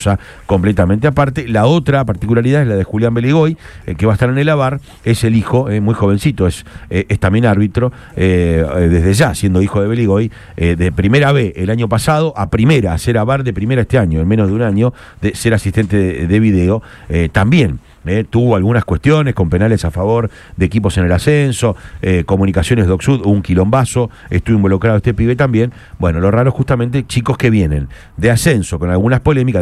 cosa completamente aparte. La otra particularidad es la de Julián Beligoy, que va a estar en el AVAR, es el hijo, muy jovencito, es también árbitro, desde ya, siendo hijo de Beligoy, de primera B el año pasado a primera, a ser AVAR de primera este año, en menos de un año, de ser asistente de video, también. Tuvo algunas cuestiones con penales a favor de equipos en el ascenso, Comunicaciones Doc Sud, un quilombazo, estuvo involucrado este pibe también. Bueno, lo raro es justamente chicos que vienen de ascenso con algunas polémicas,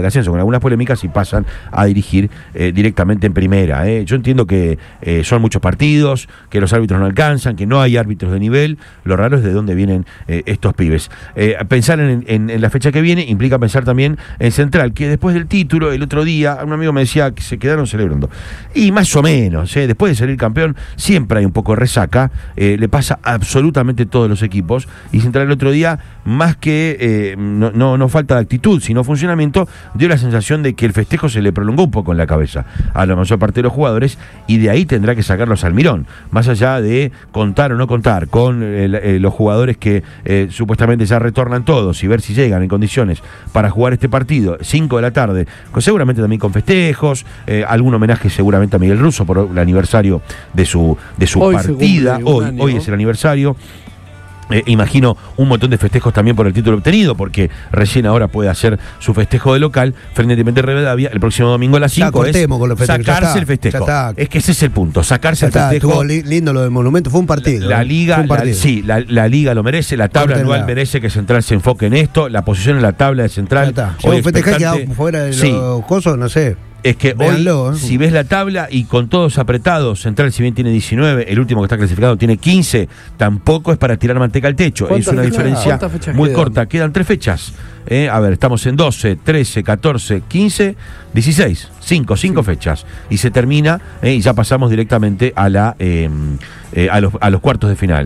y pasan a dirigir directamente en primera. Yo entiendo que son muchos partidos, que los árbitros no alcanzan, que no hay árbitros de nivel. Lo raro es de dónde vienen estos pibes. Pensar en la fecha que viene implica pensar también en Central, que después del título, el otro día, un amigo me decía que se quedaron celebrando. Y más o menos, después de salir campeón, siempre hay un poco de resaca, le pasa a absolutamente todos los equipos, y Central el otro día, más que no falta de actitud, sino funcionamiento, dio la sensación de que el festejo se le prolongó un poco en la cabeza a la mayor parte de los jugadores, y de ahí tendrá que sacarlos al mirón, más allá de contar o no contar con los jugadores que supuestamente ya retornan todos, y ver si llegan en condiciones para jugar este partido, 5 de la tarde, seguramente también con festejos, algún homenaje seguramente a Miguel Russo por el aniversario de su partida. Hoy es el aniversario. Imagino un montón de festejos también por el título obtenido, porque recién ahora puede hacer su festejo de local frente a Independiente Rivadavia el próximo domingo a las 5. Sacarse el festejo. Es que ese es el punto, sacarse el festejo. Estuvo lindo lo del Monumento, fue un partido. La Liga, la Liga lo merece, la tabla anual merece que Central se enfoque en esto, la posición en la tabla de Central. Hoy festejar quedado fuera de los cosos, no sé. Es que véanlo, hoy, si ves la tabla y con todos apretados, Central si bien tiene 19, el último que está clasificado tiene 15, tampoco es para tirar manteca al techo, es una diferencia muy corta. Quedan 3 fechas. A ver, estamos en 12, 13, 14, 15, 16, 5 fechas. Y se termina, y ya pasamos directamente a los cuartos de final.